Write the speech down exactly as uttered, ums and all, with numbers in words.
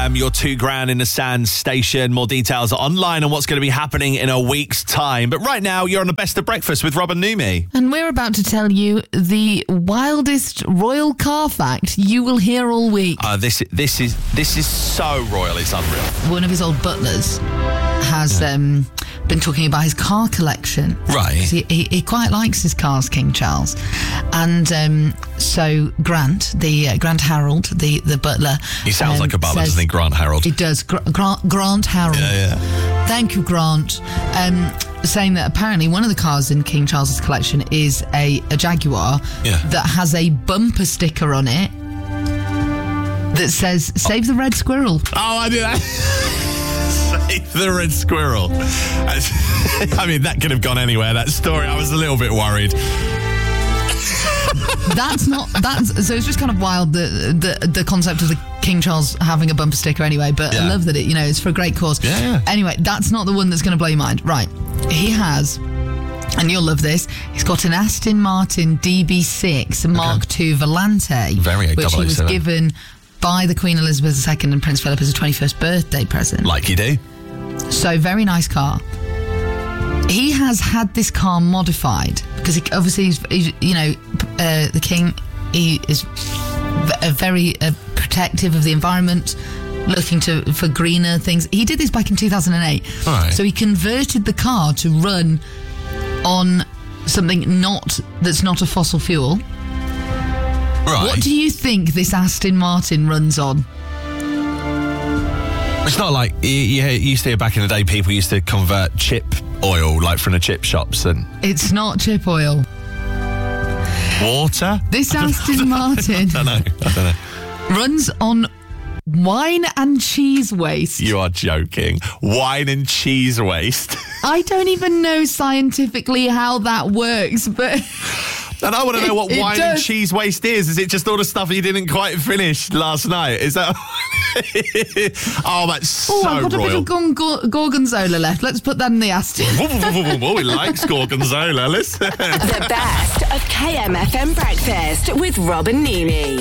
um, your two grand in the sand station. More details online on what's going to be happening in a week's time. But right now, you're on the Best of Breakfast with Rob and Numi. And we're about to tell you the wildest royal car fact you will hear all week. Uh, this this is this is so royal, it's unreal. One of his old butlers has yeah. um, been talking about his car collection. Right. He, he, he quite likes his cars, King Charles. And um, so Grant, the uh, Grant Harold, the, the butler... He sounds um, like a butler, says, doesn't he, Grant Harold? He does. Gra- Gra- Grant Harold. Yeah, yeah. Thank you, Grant. Um, saying that apparently one of the cars in King Charles's collection is a, a Jaguar yeah. that has a bumper sticker on it that says, save the red squirrel. Oh, I do that. Save the red squirrel. I mean, that could have gone anywhere, that story. I was a little bit worried. That's not, that's, so it's just kind of wild, the, the, the concept of the King Charles having a bumper sticker anyway, but yeah. I love that it, you know, it's for a great cause. Yeah, yeah. Anyway, that's not the one that's going to blow your mind. Right. He has... And you'll love this. He's got an Aston Martin D B six Mark okay. two Volante, Very which he was given by the Queen Elizabeth the Second and Prince Philip as a twenty-first birthday present. Like you do. So, very nice car. He has had this car modified because he, obviously, he's, he's, you know, uh, the King, he is v- very uh, protective of the environment, looking to for greener things. He did this back in two thousand eight. All right. So he converted the car to run on something not that's not a fossil fuel. Right. What do you think this Aston Martin runs on? It's not like you, you used to hear back in the day, people used to convert chip oil, like from the chip shops, and It's not chip oil. Water? This Aston Martin I don't know. I don't know. runs on wine and cheese waste. You are joking. Wine and cheese waste. I don't even know scientifically how that works, but... And I want to know what It- it wine does. and cheese waste is. Is it just all the stuff you didn't quite finish last night? Is that... Oh, that's Oh, so I've got royal. a bit of gon- go- gorgonzola left. Let's put that in the Aston. Oh, he likes gorgonzola. Listen. The best of K M F M Breakfast with Rob and Numi.